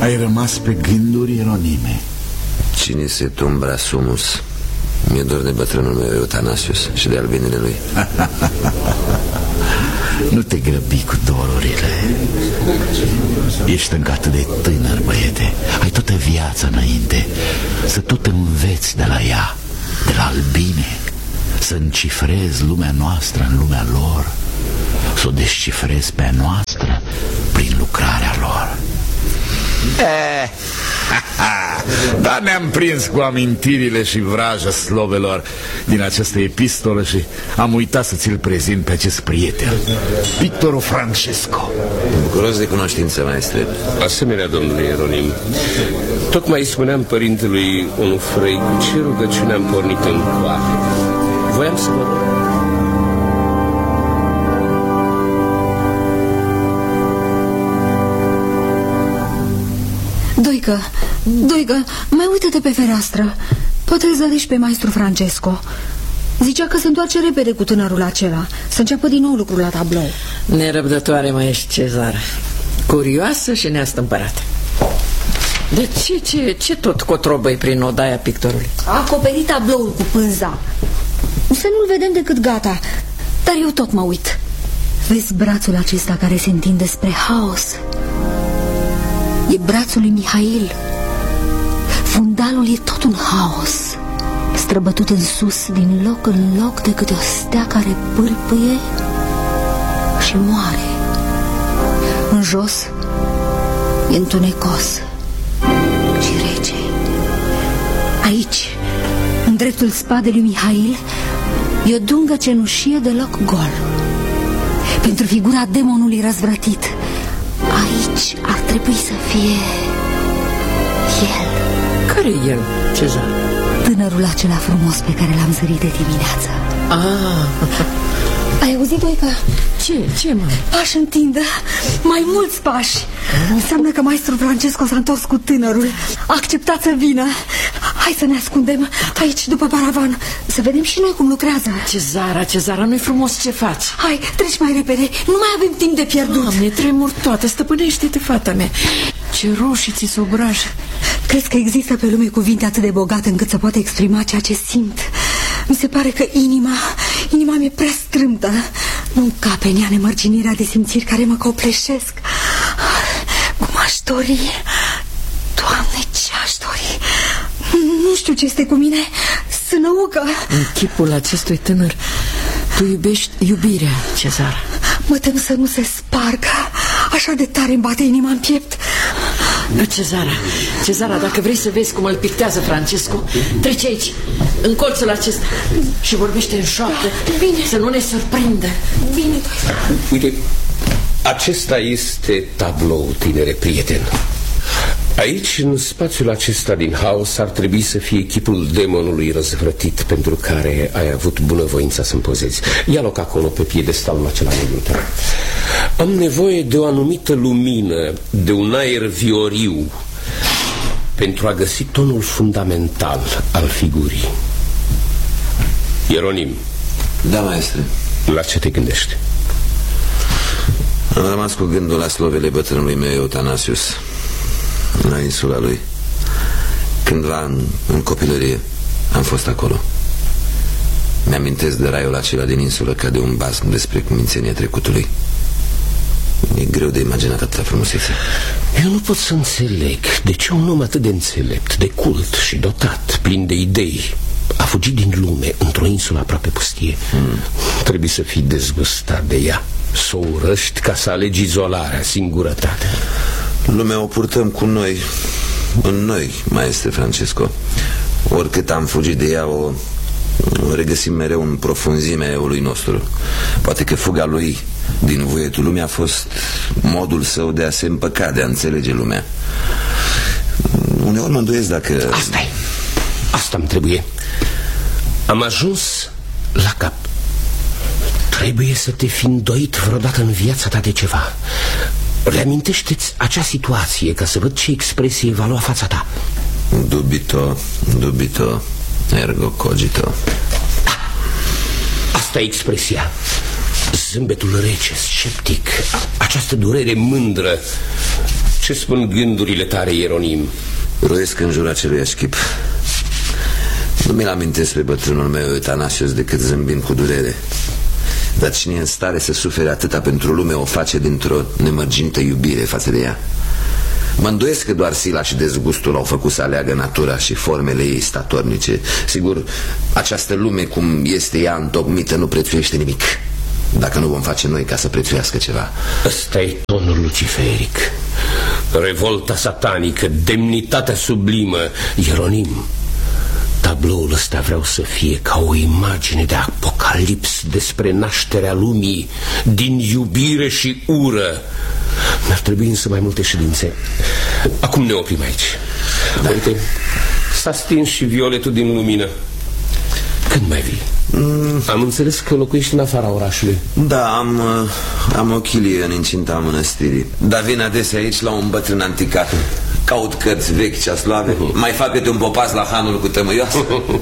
Ai rămas pe gânduri, Ieronime. Cine se tumbra sumus? Mi-e dor de bătrânul meu Eutanasius și de albinele lui. Nu te grăbi cu dorurile. Ești încă atât de tânăr, băiete. Ai toată viața înainte. Să tot înveți de la ea, de la albine. Să încifrezi lumea noastră în lumea lor. Să o descifrezi pe a noastră prin lucrarea lor. Da, ne-am prins cu amintirile și vraja slovelor din această epistolă și am uitat să ți-l prezint pe acest prieten, pictorul Francesco. Bucuros de cunoștință, maestre. Asemenea, domnule Ieronim, tocmai spuneam părintelui Onufrei cu ce rugăciune am pornit în coate. Voiam să vă rog. Doică, mai uită-te pe fereastră. Poate îl zărești pe maestru Francesco. Zicea că se întoarce repede cu tânărul acela, să înceapă din nou lucrul la tablou. Nerăbdătoare mai ești, Cezar. Curioasă și neastâmpărată. De ce tot cotrobăi prin odaia pictorului? A acoperit tabloul cu pânza. Să nu-l vedem decât gata. Dar eu tot mă uit. Vezi brațul acesta care se întinde spre haos? E brațul lui Mihail. Fundalul e tot un haos, străbătut în sus, din loc în loc, de câte o stea care pâlpâie și moare. În jos e întunecos și rece. Aici, în dreptul spadei lui Mihail, e o dungă cenușie deloc gol. Pentru figura demonului răzvrătit, aici ar trebui să fie el. Care e el, Cezar? Tânărul acela frumos pe care l-am zărit de dimineață. Ai auzit, Doica? Ce, mă? Pași întindă, mai mulți pași. Înseamnă că maestru Francesco s-a întors cu tânărul. A acceptat să vină. Hai să ne ascundem aici după paravan, să vedem și noi cum lucrează. Cezara, nu-i frumos ce faci? Hai, treci mai repede, nu mai avem timp de pierdut. Doamne, tremur toată, stăpânește-te, fata mea. Ce roșii ți se obrajă. Crezi că există pe lume cuvinte atât de bogate încât să poată exprima ceea ce simt? Mi se pare că inima mi-e prea strâmtă. Nu-mi cape în ea nemărginirea de simțiri care mă copleșesc. Cum aș dori, Doamne, ce aș dori. Nu știu ce este cu mine, sânăucă. În chipul acestui tânăr tu iubești iubirea, Cezara. Mă tem să nu se spargă. Așa de tare îmi bate inima în piept. Cezara, dacă vrei să vezi cum îl pictează Francesco, trece aici, în colțul acesta, și vorbește în șoaptă. Bine. Să nu ne surprindă. Bine. Uite, acesta este tablou, tinere prieten. Aici, în spațiul acesta din haos, ar trebui să fie chipul demonului răzvrătit pentru care ai avut bunăvoința să-mi pozezi. Ia loc acolo pe piedestalul acela negru. Am nevoie de o anumită lumină, de un aer vioriu, pentru a găsi tonul fundamental al figurii. Ieronim. Da, maestre. La ce te gândești? Am rămas cu gândul la slovele bătrânului meu Eutanasius, la insula lui. Cândva în copilărie am fost acolo. Mi-amintesc de raiul acela din insulă ca de un basm despre cumințenia trecutului. E greu de imaginat atâta frumusețe. Eu nu pot să înțeleg de ce un om atât de înțelept, de cult și dotat, plin de idei, a fugit din lume într-o insulă aproape pustie. Trebuie să fii dezgustat de ea, să o urăști ca să alegi izolarea, singurătatea. Lumea o purtăm cu noi, în noi, maestre Francesco. Oricât am fugit de ea, o regăsim mereu în profunzimea eului nostru. Poate că fuga lui din voietul lumii a fost modul său de a se împăca, de a înțelege lumea. Uneori mă îndoiesc dacă... Asta-mi trebuie. Am ajuns la cap. Trebuie să te fi îndoit vreodată în viața ta de ceva. Reamintește-ți acea situație ca să văd ce expresie va lua fața ta. Dubito, ergo cogito. Asta e expresia. Zâmbetul rece, sceptic, această durere mândră. Ce spun gândurile tale, Ieronim? Roiesc în jur aceluiași chip. Nu mi-l amintesc pe bătrânul meu Eutanasios decât zâmbind cu durere. Dar cine e în stare să sufere atâta pentru lume o face dintr-o nemărginită iubire față de ea. Mă îndoiesc că doar sila și dezgustul au făcut să aleagă natura și formele ei statornice. Sigur, această lume cum este ea întocmită nu prețuiește nimic, dacă nu vom face noi ca să prețuiască ceva. Ăsta e tonul luciferic. Revolta satanică, demnitatea sublimă. Ieronim, tabloul ăsta vreau să fie ca o imagine de apocalips despre nașterea lumii din iubire și ură. Mi-ar trebui însă mai multe ședințe. Acum ne oprim aici. Da. Uite, s-a stins și violetul din lumină. Când mai vii? Am înțeles că locuiești în afara orașului. Da, am o chilie în incinta mănăstirii. Dar vin adesea aici la un bătrân anticat. Caut cărți vechi ceaslave. Mai fac câte un popas la hanul cu tămâioasă.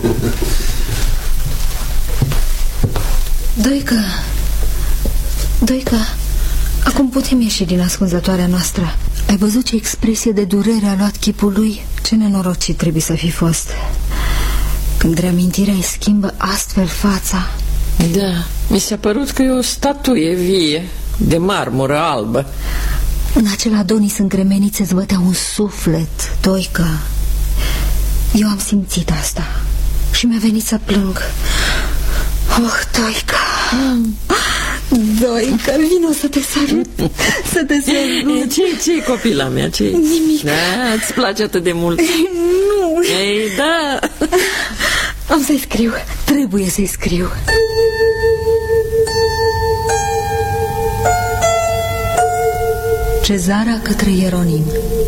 Doica, acum putem ieși din ascunzătoarea noastră. Ai văzut ce expresie de durere a luat chipul lui? Ce nenorocit trebuie să fi fost când reamintirea îi schimbă astfel fața. Da, mi s-a părut că e o statuie vie de marmură albă. În acel Adonis încremeniț îți bătea un suflet, Doica. Eu am simțit asta și mi-a venit să plâng. Oh, Doica, Doica, vino să te salut. Să te salut. Ce-i copila mea? Ce-i? Nimic. Da, îți place atât de mult? Nu. Ei, da. Am să-i scriu, trebuie să-i scriu. Cezara către Ieronim.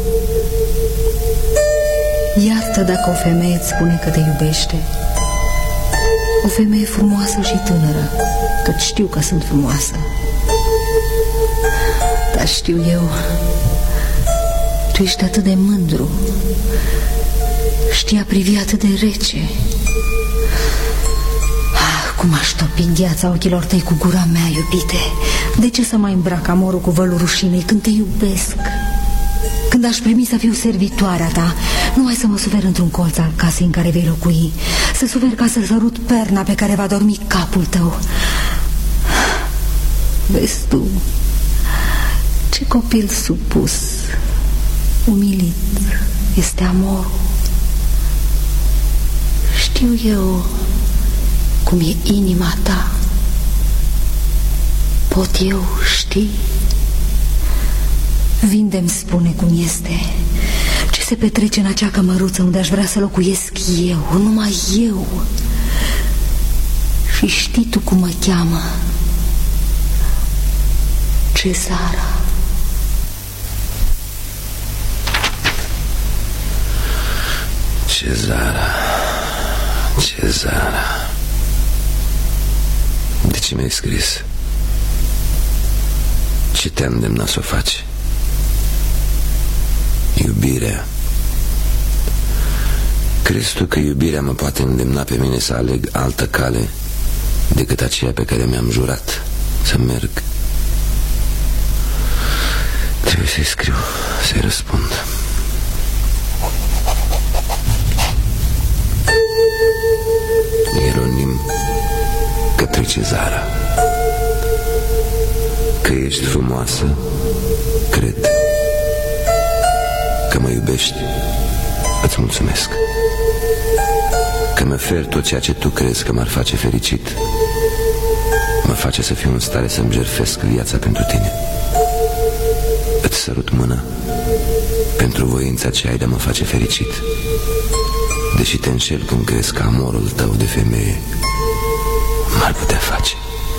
Iartă dacă o femeie îți spune că te iubește. O femeie frumoasă și tânără, că știu că sunt frumoasă. Dar știu eu, tu ești atât de mândru, știi a privi atât de rece. Cum aș topi gheața ochilor tăi cu gura mea, iubite. De ce să mai îmbrac amorul cu vălul rușinei când te iubesc? Când aș primi să fiu servitoarea ta, numai să mă sufer într-un colț al casei în care vei locui, să sufer ca să sărut perna pe care va dormi capul tău. Vezi tu, ce copil supus, umilit este amorul. Știu eu cum e inima ta. Pot eu ști? Vinde-mi spune cum este, ce se petrece în acea cămăruță unde aș vrea să locuiesc eu, numai eu. Și știi tu cum mă cheamă? Cezara. Cezara. De ce mi-ai scris? Ce te-a îndemnat să o faci? Iubirea. Crezi tu că iubirea mă poate îndemna pe mine să aleg altă cale decât aceea pe care mi-am jurat să merg? Trebuie să-i scriu, să-i răspund. Ieronim către Cezara. Că ești frumoasă, cred. Că mă iubești, îți mulțumesc. Că mă oferi tot ceea ce tu crezi că m-ar face fericit, mă face să fiu în stare să-mi jertfesc viața pentru tine. Îți sărut mâna pentru voința ce ai de a mă face fericit, deși te înșel când crezi că amorul tău de femeie m-ar putea face.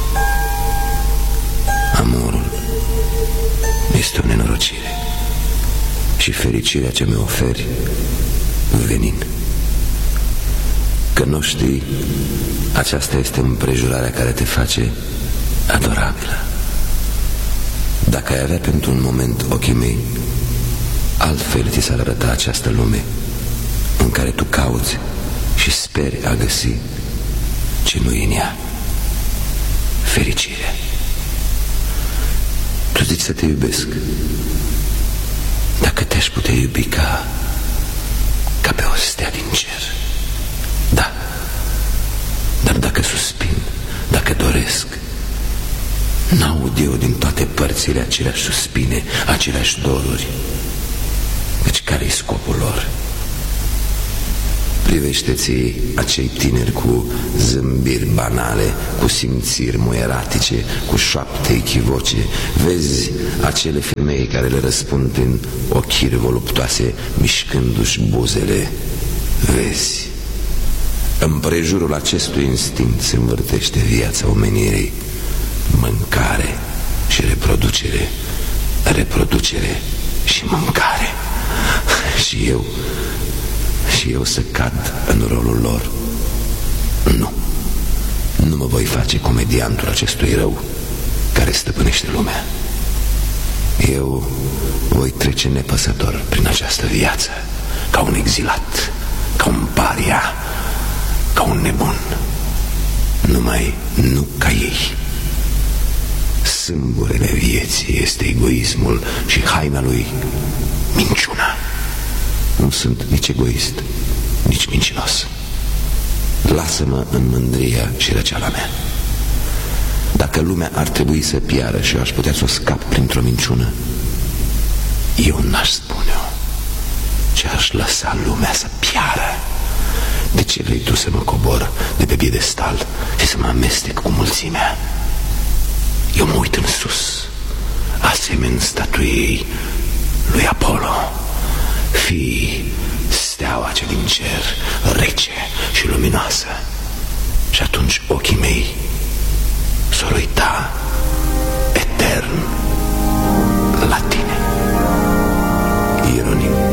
Amorul este o nenorocire și fericirea ce mi-o oferi venin. Că nu știi, aceasta este împrejurarea care te face adorabilă. Dacă ai avea pentru un moment ochii mei, altfel ți s-ar arăta această lume în care tu cauți și speri a găsi ce nu e în ea: fericirea. Tu zici să te iubesc, dar te-aș putea iubi ca pe o stea din cer. Da. Dar dacă suspin, dacă doresc, n-aud eu din toate părțile aceleași suspine, aceleași doruri. Deci care-i scopul lor? Privește-ți acei tineri cu zâmbiri banale, cu simțiri muieratice, cu șoapte echivoce. Vezi acele femei care le răspund prin ochiri voluptoase, mișcându-și buzele. Vezi, împrejurul acestui instinct se învârtește viața omenirii. Mâncare și reproducere, reproducere și mâncare. Și eu să cad în rolul lor? Nu mă voi face comediantul acestui rău care stăpânește lumea. Eu voi trece nepăsător prin această viață, ca un exilat, ca un paria, ca un nebun. Numai nu ca ei. Sâmburele vieții este egoismul și haina lui minciuna. Nu sunt nici egoist, nici mincinos. Lasă-mă în mândria și răceala mea. Dacă lumea ar trebui să piară și eu aș putea să o scap printr-o minciună, eu n-aș spune-o, ci aș lăsa lumea să piară. De ce vrei tu să mă cobor de pe piedestal și să mă amestec cu mulțimea? Eu mă uit în sus, asemeni statuiei lui Apollo. Fii steaua ce din cer, rece și luminoasă. Și atunci ochii mei s-or uita etern la tine. Ironie.